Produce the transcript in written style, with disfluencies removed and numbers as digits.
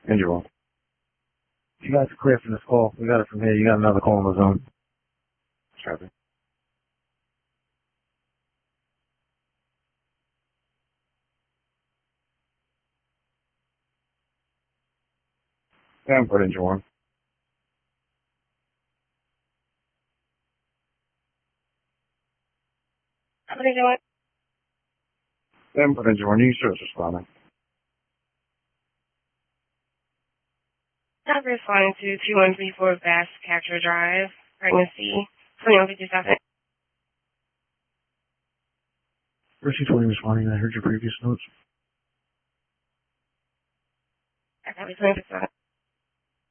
Engine 1. You guys are clear for this call. We got it from here. You got another call on the zone. Copy. Yeah, I'm put Engine 1. What are you doing? Yeah, I'm put Engine 1. You sure it's responding. I'm responding to 2134 Bass Catcher Drive, pregnancy, 2157. Richie 20 responding. I heard your previous notes. I got 2157.